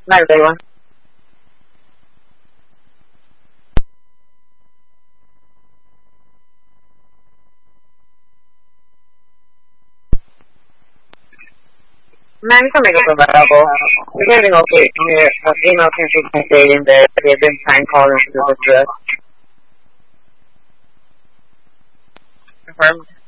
Night, everyone. Man, something is available. We're getting okay here. Email confirmation stating that they have been signed calling to the address. Confirmed.